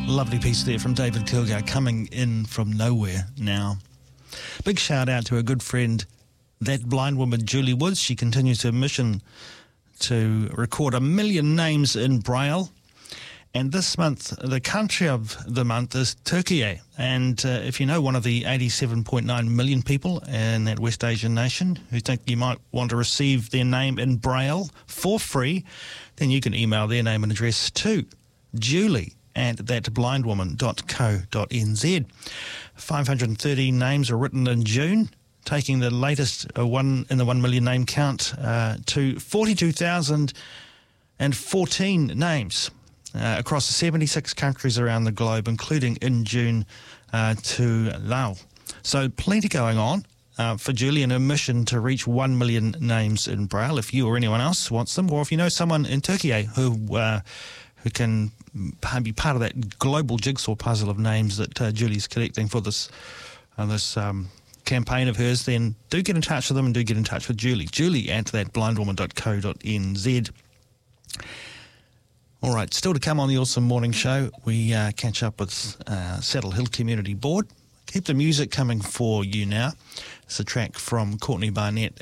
Lovely piece there from David Kilgour, Coming In From Nowhere Now. Big shout out to a good friend, that blind woman Julie Woods. She continues her mission to record 1 million names in Braille. And this month, the country of the month is Turkey. And if you know one of the 87.9 million people in that West Asian nation who think you might want to receive their name in Braille for free, then you can email their name and address to julie@thatblindwoman.co.nz. 513 names are written in June, taking the latest one in the 1 million name count to 42,014 names. Across 76 countries around the globe, including in June to Laos. So plenty going on for Julie and her mission to reach 1 million names in Braille. If you or anyone else wants them, or if you know someone in Turkey who can be part of that global jigsaw puzzle of names that Julie's collecting for this campaign of hers, then do get in touch with them and do get in touch with Julie. julie@thatblindwoman.co.nz. All right, still to come on the Awesome Morning Show, we catch up with Saddle Hill Community Board. Keep the music coming for you now. It's a track from Courtney Barnett